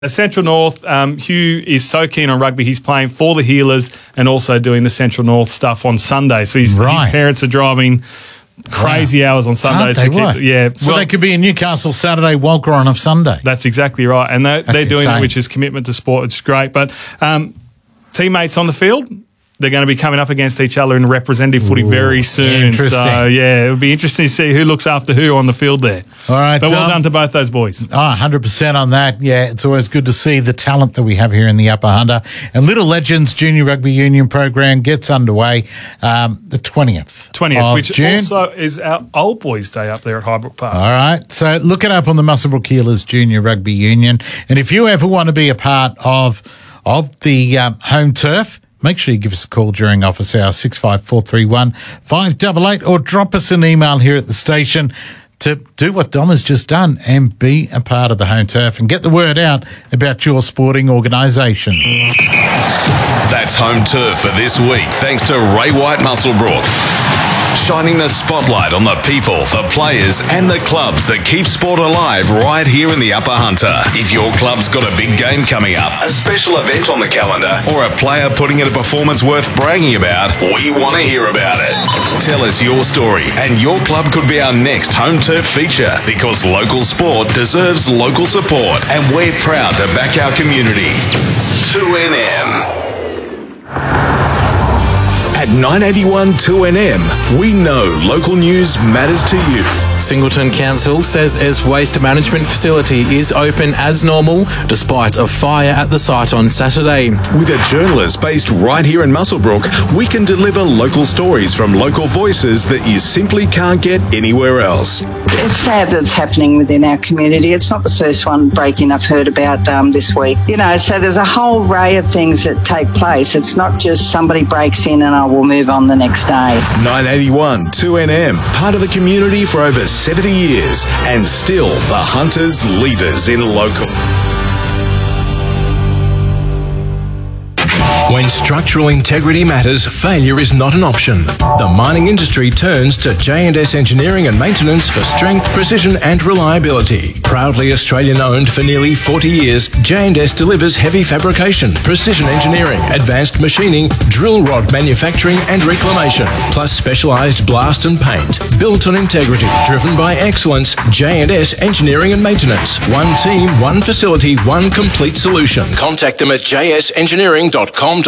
Central North, Hugh is so keen on rugby. He's playing for the Healers and also doing the Central North stuff on Sunday. So his parents are driving crazy hours on Sundays. So they could be in Newcastle Saturday, Walker on a Sunday. That's exactly right. And they're doing it, which is commitment to sport. It's great. But teammates on the field, they're going to be coming up against each other in representative footy very soon. Interesting. So, it'll be interesting to see who looks after who on the field there. All right. But well done to both those boys. 100% on that. Yeah, it's always good to see the talent that we have here in the Upper Hunter. And Little Legends Junior Rugby Union program gets underway the 20th of which June. Also is our Old Boys Day up there at Highbrook Park. All right. So look it up on the Muswellbrook Healers Junior Rugby Union. And if you ever want to be a part of the home turf, make sure you give us a call during office hours, 65431 588, or drop us an email here at the station to do what Dom has just done and be a part of the home turf and get the word out about your sporting organisation. That's home turf for this week, thanks to Ray White Muswellbrook. Shining the spotlight on the people, the players and the clubs that keep sport alive right here in the Upper Hunter. If your club's got a big game coming up, a special event on the calendar, or a player putting in a performance worth bragging about, we want to hear about it. Tell us your story and your club could be our next home turf feature, because local sport deserves local support and we're proud to back our community. 2NM. At 981 2NM, we know local news matters to you. Singleton Council says its waste management facility is open as normal despite a fire at the site on Saturday. With a journalist based right here in Muswellbrook, we can deliver local stories from local voices that you simply can't get anywhere else. It's sad that it's happening within our community. It's not the first one breaking I've heard about this week. So there's a whole array of things that take place. It's not just somebody breaks in and we'll move on the next day. 981 2NM, part of the community for over 70 years and still the Hunters' leaders in local. When structural integrity matters, failure is not an option. The mining industry turns to J&S Engineering and Maintenance for strength, precision and reliability. Proudly Australian-owned for nearly 40 years, J&S delivers heavy fabrication, precision engineering, advanced machining, drill rod manufacturing and reclamation, plus specialised blast and paint. Built on integrity, driven by excellence, J&S Engineering and Maintenance. One team, one facility, one complete solution. Contact them at jsengineering.com.au.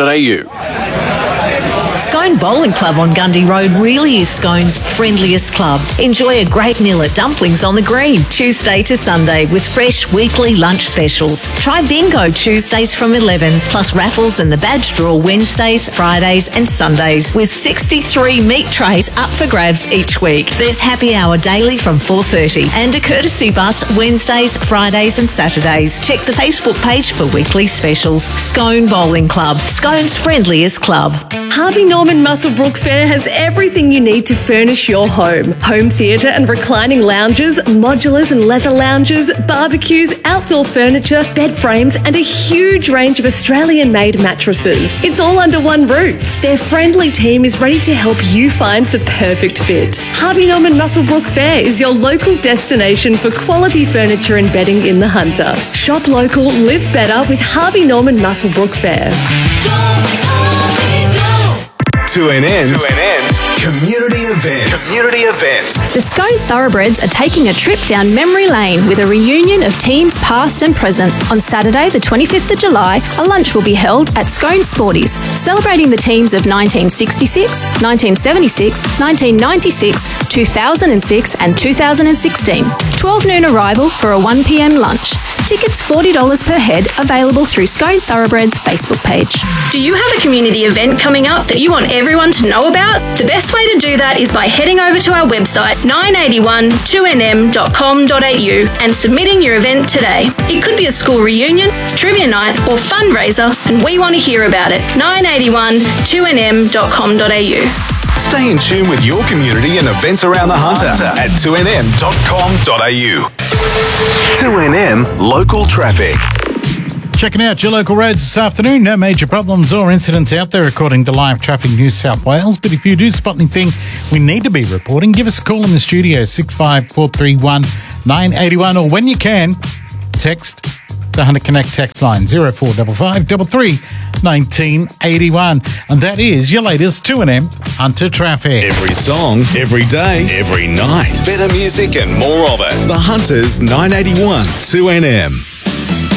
Scone Bowling Club on Gundy Road really is Scone's friendliest club. Enjoy a great meal at Dumplings on the Green, Tuesday to Sunday, with fresh weekly lunch specials. Try bingo Tuesdays from 11, plus raffles and the badge draw Wednesdays, Fridays and Sundays, with 63 meat trays up for grabs each week. There's happy hour daily from 4:30 and a courtesy bus Wednesdays, Fridays and Saturdays. Check the Facebook page for weekly specials. Scone Bowling Club, Scone's friendliest club. Harvey Norman Muswellbrook Fair has everything you need to furnish your home. Home theatre and reclining lounges, modulars and leather lounges, barbecues, outdoor furniture, bed frames and a huge range of Australian-made mattresses. It's all under one roof. Their friendly team is ready to help you find the perfect fit. Harvey Norman Muswellbrook Fair is your local destination for quality furniture and bedding in the Hunter. Shop local, live better with Harvey Norman Muswellbrook Fair. 2NN's Community Events. The Scone Thoroughbreds are taking a trip down memory lane with a reunion of teams past and present. On Saturday, the 25th of July, a lunch will be held at Scone Sporties, celebrating the teams of 1966, 1976, 1996, 2006 and 2016. 12 noon arrival for a 1 p.m. lunch. Tickets $40 per head, available through Scone Thoroughbreds Facebook page. Do you have a community event coming up that you want everyone to know about? The best way to do that is by heading over to our website 981-2nm.com.au and submitting your event today. It could be a school reunion, trivia night or fundraiser, and we want to hear about it. 981-2nm.com.au. Stay in tune with your community and events around the Hunter at 2nm.com.au. 2NM Local Traffic. Checking out your local roads this afternoon. No major problems or incidents out there according to Live Traffic New South Wales. But if you do spot anything we need to be reporting, give us a call in the studio, 65431 981, or when you can, text the Hunter Connect text line 0455 33 1981. And that is your latest 2NM Hunter traffic. Every song, every day, every night. Better music and more of it. The Hunters 981 2NM.